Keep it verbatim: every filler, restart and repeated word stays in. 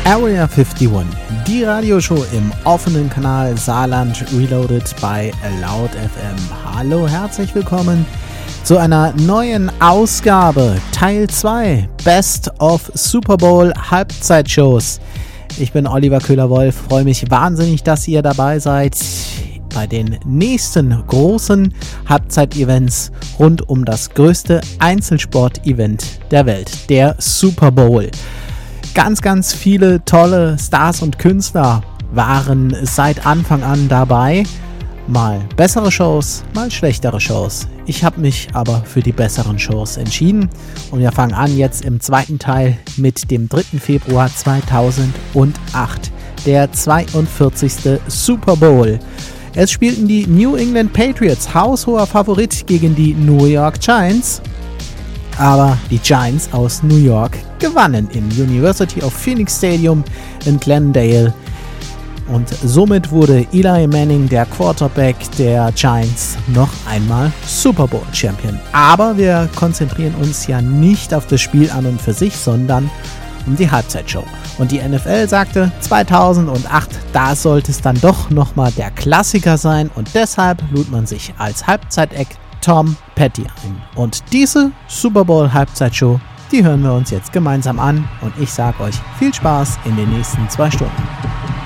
Area einundfünfzig, die Radioshow im offenen Kanal Saarland Reloaded bei Loud F M. Hallo, herzlich willkommen zu einer neuen Ausgabe, Teil zwei, Best of Super Bowl Halbzeitshows. Ich bin Oliver Köhler-Wolf, freue mich wahnsinnig, dass ihr dabei seid bei den nächsten großen Halbzeit-Events rund um das größte Einzelsport-Event der Welt, der Super Bowl. Ganz, ganz viele tolle Stars und Künstler waren seit Anfang an dabei. Mal bessere Shows, mal schlechtere Shows. Ich habe mich aber für die besseren Shows entschieden. Und wir fangen an jetzt im zweiten Teil mit dem dritten Februar zweitausendacht, der zweiundvierzigste Super Bowl. Es spielten die New England Patriots, haushoher Favorit, gegen die New York Giants. Aber die Giants aus New York gewannen im University of Phoenix Stadium in Glendale. Und somit wurde Eli Manning, der Quarterback der Giants, noch einmal Super Bowl Champion. Aber wir konzentrieren uns ja nicht auf das Spiel an und für sich, sondern um die Halbzeitshow. Und die N F L sagte, zweitausendacht, da sollte es dann doch nochmal der Klassiker sein. Und deshalb lud man sich als Halbzeitact Tom Petty ein. Und diese Super Bowl Halbzeitshow, die hören wir uns jetzt gemeinsam an. Und ich sage euch viel Spaß in den nächsten zwei Stunden.